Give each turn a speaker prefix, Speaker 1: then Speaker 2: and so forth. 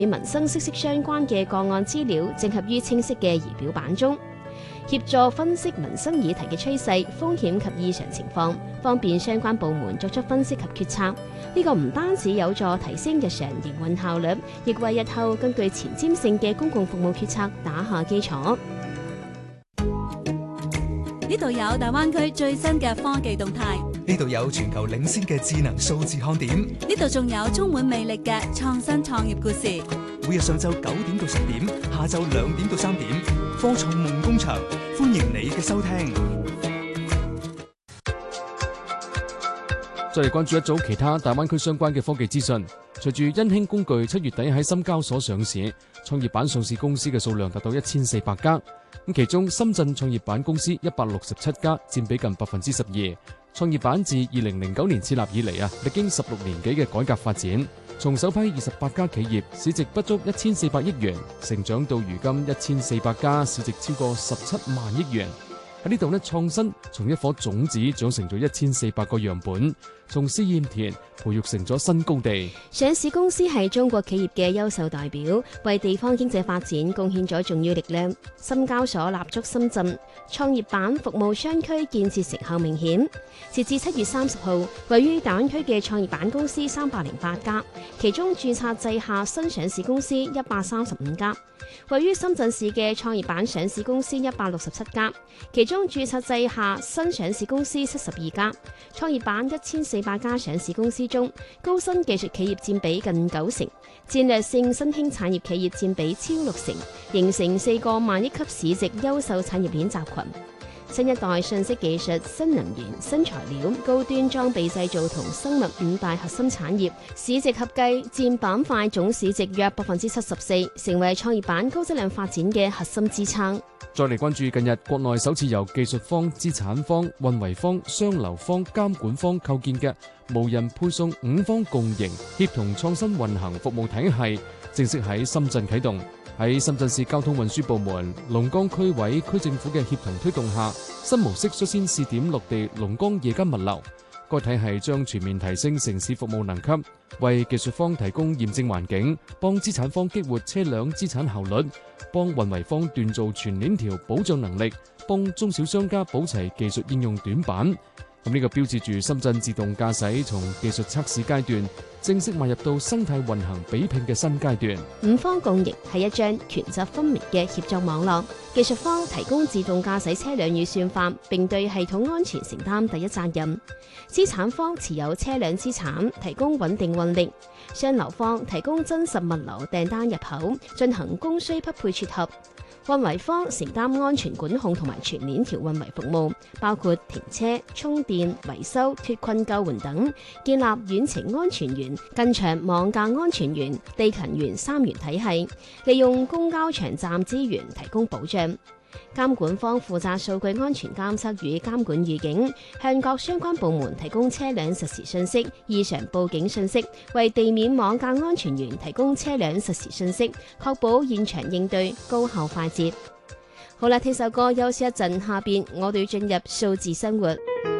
Speaker 1: 與民生息息相關嘅個案資料整合於清晰嘅儀表板中，協助分析民生議題嘅趨勢、風險及異常情況，方便相關部門作出分析及決策。呢個唔單止有助提升日常營運效率，亦為日後根據前瞻性嘅公共服務決策打下基礎。
Speaker 2: 呢度有大灣區最新嘅科技動態，
Speaker 3: 呢度有全球領先嘅智能數字看點，
Speaker 2: 呢度仲有充滿魅力嘅創新創業故事。
Speaker 3: 每日上晝9點到10點，下晝2點到3點，科創夢工場，歡迎你嘅收聽。
Speaker 4: 再嚟關注一組其他大灣區相關嘅科技資訊。隨住欣興工具7月底喺深交所上市，創業板上市公司嘅數量達到1400家。咁其中深圳創業板公司167家，佔比近12%。創業板自2009年設立以嚟歷經16年幾嘅改革發展，從首批28家企業市值不足1400億元，成長到如今1400家，市值超過17萬億元。喺呢度創新從一顆種子長成咗1400個樣本，從試驗田培育成咗新高地。
Speaker 1: 上市公司係中國企業嘅優秀代表，為地方經濟發展貢獻咗重要力量。深交所立足深圳，創業板服務商區建設成效明顯。截至7月30號，位於大灣區嘅創業板公司308家，其中註冊制下新上市公司135家。位於深圳市嘅創業板上市公司167家，其中註冊制下新上市公司72家。創業板1400家上市公司中，高新技術企業佔比近90%，戰略性新興產業企業佔比超60%，形成4個萬億級市值優秀產業鏈集群。新一代信息技術、新能源、新材料、高端裝備製造同生物5大核心產業，市值合計佔板塊總市值約74%，成為創業板高質量發展嘅核心支撐。
Speaker 4: 再嚟關注近日國內首次由技術方、資產方、運維方、雙流方、監管方構建嘅無人配送5方共贏協同創新運行服務體系，正式喺深圳啟動。喺深圳市交通運輸部門、龍崗區委區政府嘅協同推動下，新模式率先試點落地龍崗夜間物流。該體系將全面提升城市服務能級，為技術方提供驗證環境，幫資產方激活車輛資產效率，幫運維方鍛造全鏈條保障能力，幫中小商家補齊技術應用短板。呢個標誌住深圳自動駕駛從技術測試階段正式邁入到生態運行比拼嘅新階段。
Speaker 1: 5方共贏係一張權責分明嘅協作網絡，技術方提供自動駕駛車輛與算法，並對系統安全承擔第一責任；資產方持有車輛資產，提供穩定運力；雙流方提供真實物流訂單入口，進行供需匹配撮合。運維方承擔安全管控同埋全鏈條運維服務，包括停車、充電、維修、脫困救援等，建立遠程安全員、近場網架安全員、地勤員3元體系，利用公交場站資源提供保障。監管方負責數據安全監測與監管預警，向各相關部門提供車輛實時信息、異常報警信息，為地面網架安全員提供車輛實時信息，確保現場應對高效快捷。好啦，聽首歌休息一陣，下邊我哋要進入數字生活。